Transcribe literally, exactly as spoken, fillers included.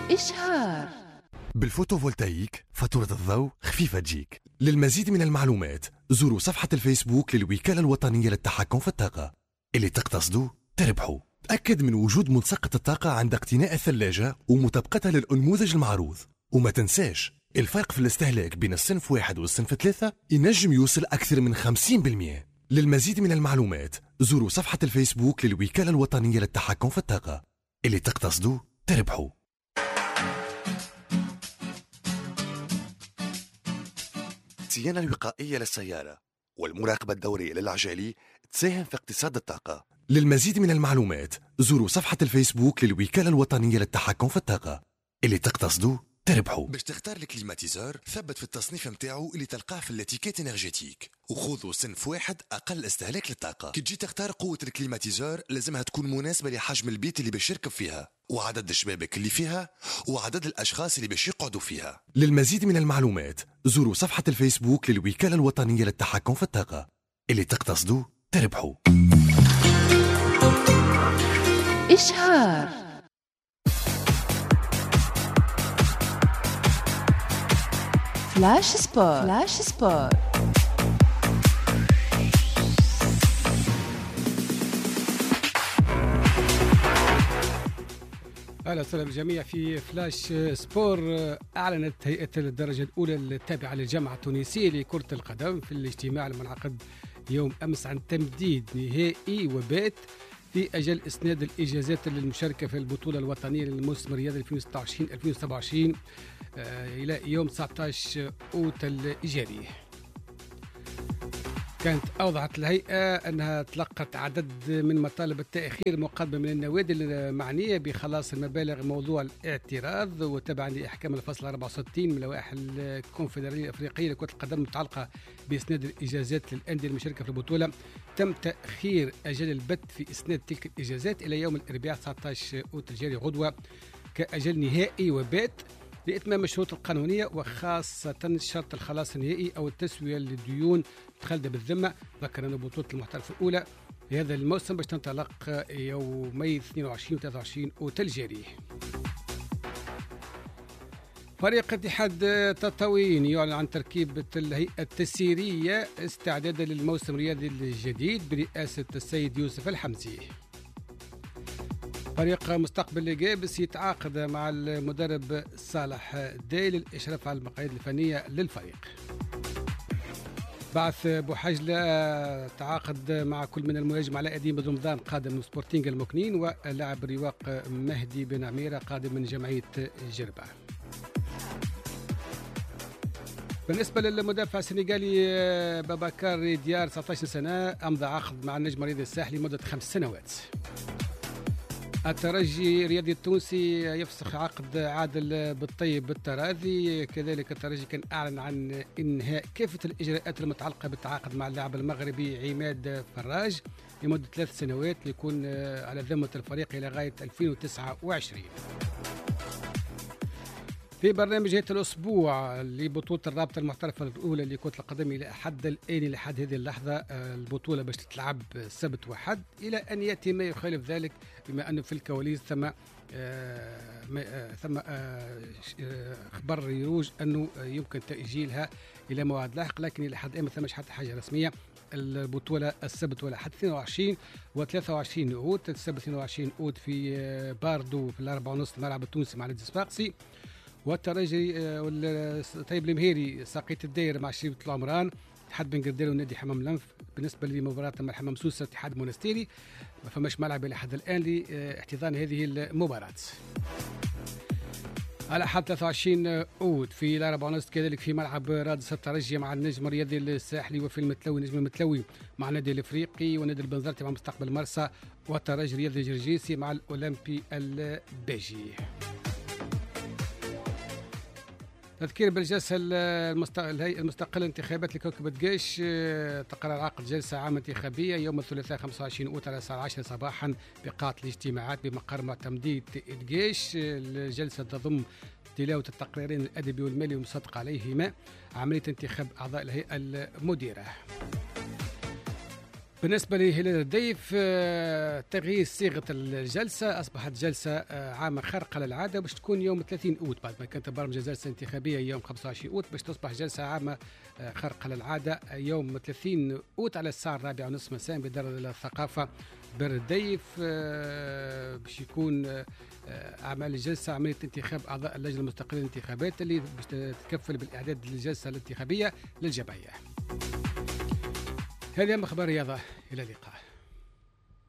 إشهار. بالفوتوفولتايك فاتورة الضوء خفيفة تجيك. للمزيد من المعلومات زوروا صفحة الفيسبوك للوكالة الوطنية للتحكم في الطاقة. اللي تقتصدوا تربحوا. تأكد من وجود ملصقة الطاقة عند اقتناء الثلاجة ومطابقتها للأنموذج المعروض. وما تنساش الفرق في الاستهلاك بين الصنف واحد والصنف ثلاثة ينجم يوصل أكثر من خمسين بالمئة. للمزيد من المعلومات زوروا صفحة الفيسبوك للوكالة الوطنية للتحكم في الطاقة. اللي تقتصدوا تربحوا. الصيانة الوقائية للسيارة والمراقبة الدورية للعجالي تساهم في اقتصاد الطاقة. للمزيد من المعلومات زوروا صفحة الفيسبوك للوكالة الوطنية للتحكم في الطاقة. اللي تقتصدوا تربحوا. باش تختار الكليماتيزور ثبت في التصنيف متاعو اللي تلقاه في الاتيكيت انرجيتيك وخذوا صنف واحد اقل استهلاك للطاقه. كي تجي تختار قوه الكليماتيزور لازمها تكون مناسبه لحجم البيت اللي باش يركب فيها وعدد الشبابك اللي فيها وعدد الاشخاص اللي باش يقعدوا فيها. للمزيد من المعلومات زوروا صفحه الفيسبوك للوكاله الوطنيه للتحكم في الطاقه. اللي تقتصدوا تربحوا. إشهار. فلاش سبور. فلاش سبور. اهلا وسهلا بالجميع في فلاش سبور. اعلنت هيئه الدرجه الاولى التابعه للجامعه التونسيه لكره القدم في الاجتماع المنعقد يوم امس عن تمديد نهائي وبات في اجل اسناد الاجازات للمشاركه في البطوله الوطنيه للموسم الرياضي ألفين وستة وعشرين ألفين وسبعة وعشرين إلى يوم تسعة عشر أوت الجاري. كانت أوضحت الهيئة أنها تلقت عدد من مطالب التأخير مقدمة من النوادي المعنية بخلاص المبالغ موضوع الاعتراض وتبعا لإحكام الفصل أربعة وستين من لوائح الكونفدرالية الأفريقية لكرة القدم المتعلقة بإسناد الإجازات للأندية المشاركة في البطولة. تم تأخير أجل البت في إسناد تلك الإجازات إلى يوم الأربعاء تسعة عشر أوت الجاري غدوة كأجل نهائي وبات لإتمام الشروط القانونية وخاصة شرط الخلاص النهائي أو التسوية للديون متخلدة بالذمة. ذكر أن بطولة المحترف الأولى لهذا الموسم باش تنطلق يومي اثنين وعشرين و ثلاثة وعشرين أوت الجاري. فريق اتحاد تطاوين يعلن عن تركيبة الهيئة التسييرية استعدادا للموسم الرياضي الجديد برئاسة السيد يوسف الحمزي. فريق مستقبل لجابس يتعاقد مع المدرب صالح داي للإشراف على المقاييس الفنية للفريق. بعث بوحجلة تعاقد مع كل من المهاجم علاء الدين بن رمضان قادم من سبورتينغ المكنين واللاعب الرواق مهدي بن عميرة قادم من جمعية جربة. بالنسبة للمدافع السنغالي باباكار ديار تسعة عشر سنة أمضى عقد مع النجم الرياضي الساحلي مدة خمس سنوات. الترجي الرياضي التونسي يفسخ عقد عادل بالطيب بالتراضي. كذلك الترجي كان أعلن عن إنهاء كافة الإجراءات المتعلقة بالتعاقد مع اللاعب المغربي عماد فراج لمدة ثلاث سنوات ليكون على ذمة الفريق إلى غاية ألفين وتسعة وعشرين. في برنامج هذا الأسبوع لبطولة الرابطة المحترفة الأولى لكرة القدم إلى حد الآن لحد هذه اللحظة البطولة باش تتلعب سبت وحد إلى أن يأتي ما يخالف ذلك بما أنه في الكواليس ثم آه ثم آه خبر يروج أنه يمكن تأجيلها إلى موعد لاحق، لكن إلى حد الآن ما ثمش حتى حاجة رسمية. البطولة السبت ولا حد اثنين وعشرين و ثلاثة وعشرين أوت. السبت اثنين وعشرين أوت في باردو في الأربعة ونص الملعب التونسي مع نادي الصفاقسي. والترجي طيب المهيري ساقية الداير مع شريف العمران. اتحاد بن قردير ونادي حمام لنف. بالنسبة لمباراة مع حمام سوسة اتحاد منستيري ما فماش ملعب إلى حد الآن لاحتضان هذه المباراة. على حد ثلاثة وعشرين أوت في الأربعة ونص كذلك في ملعب رادس الترجي مع النجم الرياضي الساحلي وفي المتلوي النجم المتلوي مع النادي الافريقي ونادي البنزرتي مع مستقبل مرسى والترجي الرياضي الجرجيسي مع الاولمبي الباجي. تذكير بالجلسة الهيئة المستقلة انتخابات لكوكب الجيش تقرر عقد جلسة عامة انتخابية يوم الثلاثاء خمسة وعشرين أوت على الساعة عشرة صباحا بقاعة الاجتماعات بمقر معتمدية الجيش. الجلسة تضم تلاوة التقريرين الأدبي والمالي والمصدق عليهما، عملية انتخاب أعضاء الهيئة المديرة. بالنسبة لهلال الضيف آه، تغيير صيغة الجلسة، أصبحت جلسة آه، عامة خارقة للعادة باش تكون يوم ثلاثين أوت، بعد ما كانت برمجة جلسة انتخابية يوم خمسة وعشرين أوت باش تصبح جلسة عامة آه، خارقة للعادة يوم ثلاثين أوت على الساعة الرابعة ونصف مساء بدار الثقافة بر الضيف. آه، باش يكون آه، أعمال الجلسة عملية انتخاب أعضاء اللجنة المستقلة للانتخابات اللي باش تتكفل بالإعداد للجلسة الانتخابية للجمعية. هذه أهم أخبار الرياضة، إلى اللقاء.